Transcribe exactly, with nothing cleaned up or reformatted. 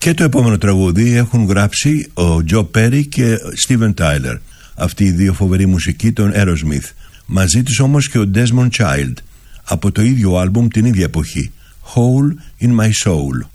Και το επόμενο τραγούδι έχουν γράψει ο Τζο Πέρι και Στίβεν Τάιλερ, αυτοί οι δύο φοβεροί μουσικοί των Aerosmith. Μαζί τους όμως και ο Desmond Child, από το ίδιο άλμπουμ την ίδια εποχή, Hole in My Soul.